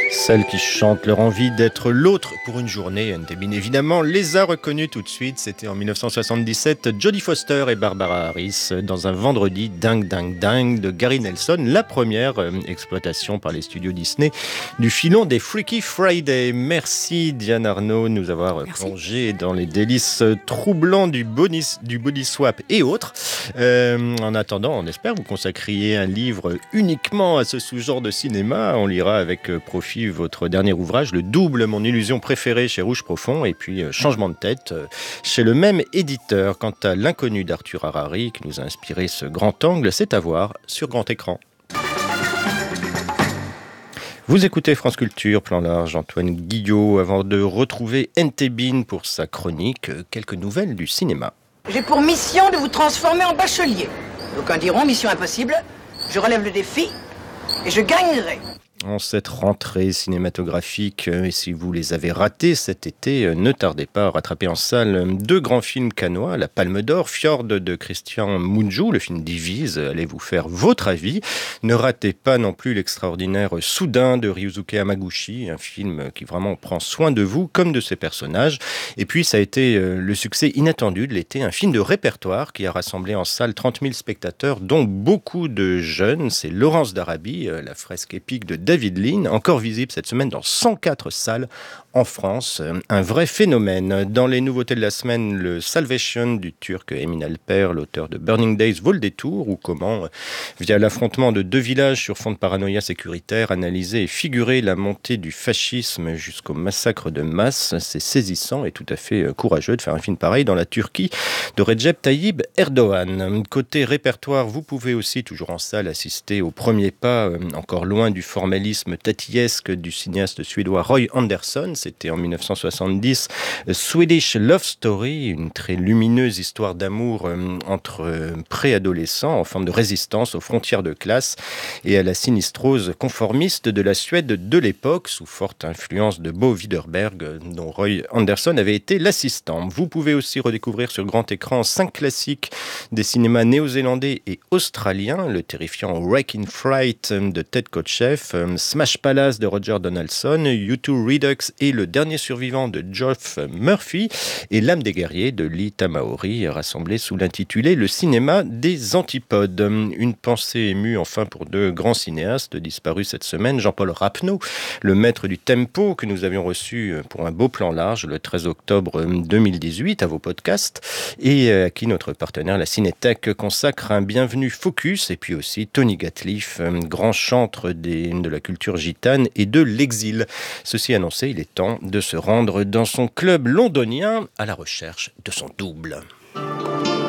Celles qui chantent leur envie d'être l'autre pour une journée, N.T.B. évidemment les a reconnues tout de suite. C'était en 1977, Jodie Foster et Barbara Harris dans un vendredi dingue de Gary Nelson, la première exploitation par les studios Disney du filon des Freaky Friday. Merci Diane Arnaud de nous avoir plongé dans les délices troublants du body swap et autres. En attendant, on espère vous consacriez un livre uniquement à ce sous-genre de cinéma. On lira avec profit votre dernier ouvrage, Le Double, mon illusion préférée chez Rouge Profond, et puis Changement de tête chez le même éditeur. Quant à L'inconnu d'Arthur Harari, qui nous a inspiré ce grand angle, c'est à voir sur grand écran. Vous écoutez France Culture, Plan Large, Antoine Guillot. Avant de retrouver N.T.B. pour sa chronique, quelques nouvelles du cinéma. J'ai pour mission de vous transformer en bachelier. D'aucuns diront mission impossible. Je relève le défi et je gagnerai. En cette rentrée cinématographique, et si vous les avez ratés cet été, ne tardez pas à rattraper en salle deux grands films cannois, La Palme d'Or, Fjord de Christian Mungiu, le film divise, allez vous faire votre avis. Ne ratez pas non plus l'extraordinaire Soudain de Ryusuke Hamaguchi, un film qui vraiment prend soin de vous comme de ses personnages. Et puis ça a été le succès inattendu de l'été, un film de répertoire qui a rassemblé en salle 30 000 spectateurs, dont beaucoup de jeunes. C'est Laurence d'Arabie, la fresque épique de David Lean, encore visible cette semaine dans 104 salles en France. Un vrai phénomène. Dans les nouveautés de la semaine, le Salvation du Turc Emin Alper, l'auteur de Burning Days, vaut le détour, ou comment, via l'affrontement de deux villages sur fond de paranoïa sécuritaire, analyser et figurer la montée du fascisme jusqu'au massacre de masse. C'est saisissant et tout à fait courageux de faire un film pareil dans la Turquie de Recep Tayyip Erdogan. Côté répertoire, vous pouvez aussi, toujours en salle, assister au premier pas, encore loin du formalisme tatillesque du cinéaste suédois Roy Andersson. C'était en 1970, Swedish Love Story, une très lumineuse histoire d'amour entre préadolescents en forme de résistance aux frontières de classe et à la sinistrose conformiste de la Suède de l'époque, sous forte influence de Bo Widerberg, dont Roy Andersson avait été l'assistant. Vous pouvez aussi redécouvrir sur grand écran 5 classiques des cinémas néo-zélandais et australiens, le terrifiant Wrecking Fright de Ted Kotcheff, Smash Palace de Roger Donaldson, U2 Redux et Le Dernier Survivant de Geoff Murphy et L'âme des guerriers de Lee Tamahori, rassemblés sous l'intitulé Le cinéma des antipodes. Une pensée émue enfin pour deux grands cinéastes disparus cette semaine, Jean-Paul Rapneau, le maître du tempo que nous avions reçu pour un beau plan large le 13 octobre 2018 à vos podcasts, et à qui notre partenaire la Cinétech consacre un bienvenu focus, et puis aussi Tony Gatliff, grand chantre de la culture gitane et de l'exil. Ceci annoncé, il est temps de se rendre dans son club londonien à la recherche de son double.